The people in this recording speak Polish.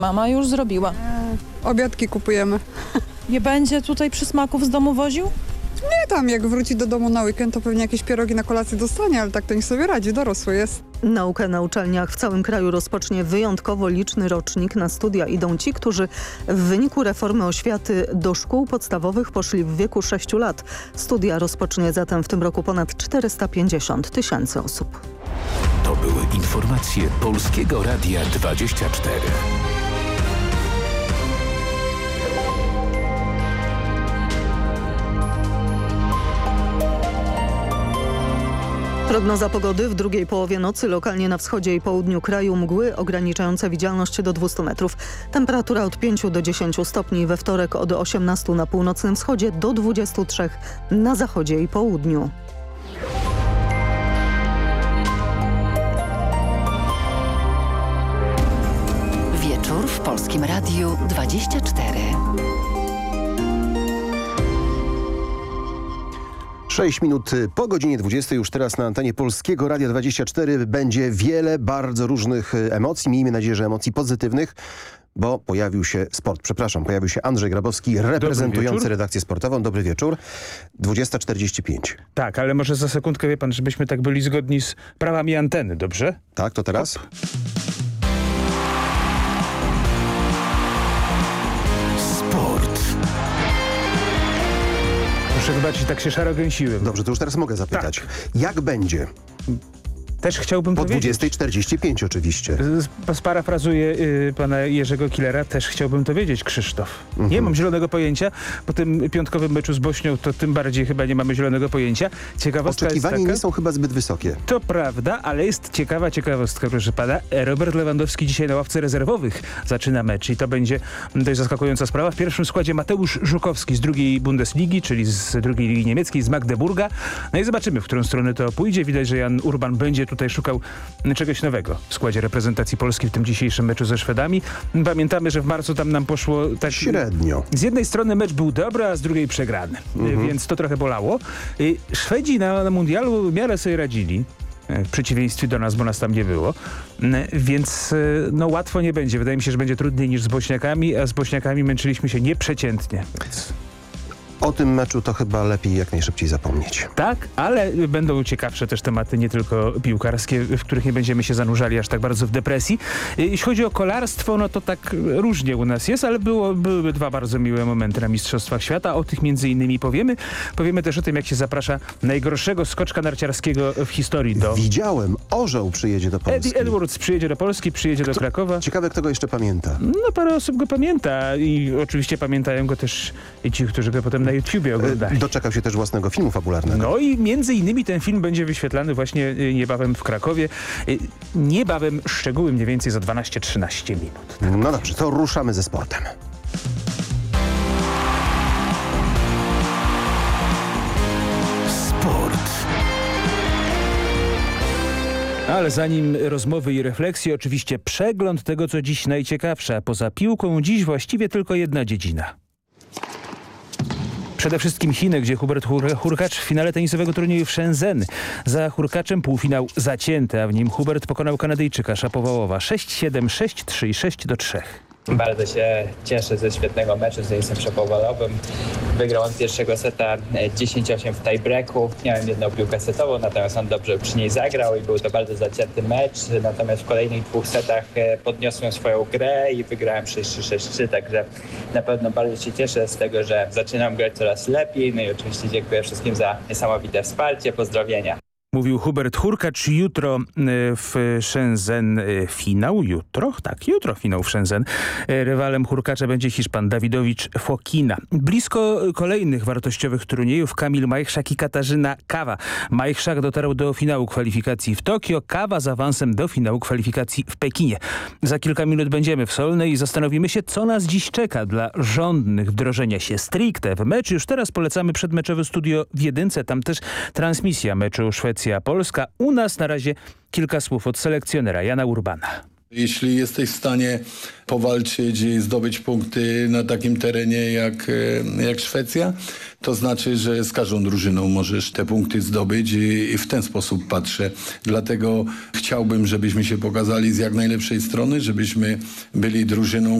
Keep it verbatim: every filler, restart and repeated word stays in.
Mama już zrobiła. Obiadki kupujemy. Nie będzie tutaj przysmaków z domu woził? Nie tam, jak wróci do domu na weekend, to pewnie jakieś pierogi na kolację dostanie, ale tak to niech sobie radzi, dorosły jest. Naukę na uczelniach w całym kraju rozpocznie wyjątkowo liczny rocznik. Na studia idą ci, którzy w wyniku reformy oświaty do szkół podstawowych poszli w wieku sześciu lat. Studia rozpocznie zatem w tym roku ponad czterysta pięćdziesiąt tysięcy osób. To były informacje Polskiego Radia dwadzieścia cztery. Prognoza pogody: w drugiej połowie nocy lokalnie na wschodzie i południu kraju mgły ograniczające widzialność do dwustu metrów. Temperatura od pięciu do dziesięciu stopni. We wtorek od osiemnastu na północnym wschodzie do dwudziestu trzech na zachodzie i południu. Wieczór w Polskim Radiu dwadzieścia cztery. sześć minut po godzinie dwudziestej, już teraz na antenie Polskiego Radia dwadzieścia cztery będzie wiele bardzo różnych emocji. Miejmy nadzieję, że emocji pozytywnych, bo pojawił się sport. Przepraszam, pojawił się Andrzej Grabowski, reprezentujący redakcję sportową. Dobry wieczór. dwudziesta czterdzieści pięć. Tak, ale może za sekundkę, wie pan, żebyśmy tak byli zgodni z prawami anteny, dobrze? Tak, to teraz? Hop. Muszę wybaczyć, tak się szaro gęsiłem. Dobrze, to już teraz mogę zapytać. Tak. Jak będzie? Też chciałbym po powiedzieć. Po dwudziestej czterdzieści pięć oczywiście. Sparafrazuję y, pana Jerzego Killera. Też chciałbym to wiedzieć, Krzysztof. Mhm. Nie mam zielonego pojęcia. Po tym piątkowym meczu z Bośnią to tym bardziej chyba nie mamy zielonego pojęcia. Ciekawostka Oczekiwania jest taka, nie są chyba zbyt wysokie. To prawda, ale jest ciekawa ciekawostka, proszę pana. Robert Lewandowski dzisiaj na ławce rezerwowych zaczyna mecz i to będzie dość zaskakująca sprawa. W pierwszym składzie Mateusz Żukowski z drugiej Bundesligi, czyli z drugiej ligi niemieckiej, z Magdeburga. No i zobaczymy, w którą stronę to pójdzie. Widać, że Jan Urban będzie tutaj szukał czegoś nowego w składzie reprezentacji Polski w tym dzisiejszym meczu ze Szwedami. Pamiętamy, że w marcu tam nam poszło tak średnio. Z jednej strony mecz był dobry, a z drugiej przegrany, mhm. więc to trochę bolało. Szwedzi na, na mundialu w miarę sobie radzili. W przeciwieństwie do nas, bo nas tam nie było. Więc no łatwo nie będzie. Wydaje mi się, że będzie trudniej niż z Bośniakami, a z Bośniakami męczyliśmy się nieprzeciętnie. Więc... O tym meczu to chyba lepiej jak najszybciej zapomnieć. Tak, ale będą ciekawsze też tematy, nie tylko piłkarskie, w których nie będziemy się zanurzali aż tak bardzo w depresji. Jeśli chodzi o kolarstwo, no to tak różnie u nas jest, ale było, były dwa bardzo miłe momenty na Mistrzostwach Świata. O tych między innymi powiemy. Powiemy też o tym, jak się zaprasza najgorszego skoczka narciarskiego w historii do... Widziałem, orzeł przyjedzie do Polski. Eddie Edwards przyjedzie do Polski, przyjedzie kto, do Krakowa. Ciekawe, kto go jeszcze pamięta. No parę osób go pamięta i oczywiście pamiętają go też i ci, którzy go potem na YouTubie oglądali. Doczekał się też własnego filmu fabularnego. No i między innymi ten film będzie wyświetlany właśnie niebawem w Krakowie. Niebawem, szczegóły mniej więcej za dwanaście trzynaście minut. Tak. No dobrze, to ruszamy ze sportem. Sport. Ale zanim rozmowy i refleksje, oczywiście przegląd tego, co dziś najciekawsze. A poza piłką dziś właściwie tylko jedna dziedzina. Przede wszystkim Chiny, gdzie Hubert Hur Hurkacz w finale tenisowego turnieju w Shenzhen. Za Hurkaczem półfinał zacięty, a w nim Hubert pokonał Kanadyjczyka Szapowałowa sześć siedem, sześć trzy i sześć do trzech. Bardzo się cieszę ze świetnego meczu z Denisem Szapowalowym. Wygrał on z pierwszego seta dziesięć osiem w tiebreaku. Miałem jedną piłkę setową, natomiast on dobrze przy niej zagrał i był to bardzo zacięty mecz. Natomiast w kolejnych dwóch setach podniosłem swoją grę i wygrałem sześć trzy, sześć trzy, także na pewno bardzo się cieszę z tego, że zaczynam grać coraz lepiej. No i oczywiście dziękuję wszystkim za niesamowite wsparcie. Pozdrowienia. Mówił Hubert Hurkacz. Jutro w Shenzhen finał. Jutro? Tak, jutro finał w Shenzhen. Rywalem Hurkacza będzie Hiszpan Dawidowicz Fokina. Blisko kolejnych wartościowych turniejów Kamil Majchrzak i Katarzyna Kawa. Majchrzak dotarł do finału kwalifikacji w Tokio, Kawa z awansem do finału kwalifikacji w Pekinie. Za kilka minut będziemy w Solnej i zastanowimy się, co nas dziś czeka dla żądnych wdrożenia się stricte w mecz. Już teraz polecamy przedmeczowe studio w Jedynce. Tam też transmisja meczu Szwecja Polska. U nas na razie kilka słów od selekcjonera Jana Urbana. Jeśli jesteś w stanie powalczyć i zdobyć punkty na takim terenie jak, jak Szwecja, to znaczy, że z każdą drużyną możesz te punkty zdobyć i, i w ten sposób patrzę. Dlatego chciałbym, żebyśmy się pokazali z jak najlepszej strony, żebyśmy byli drużyną,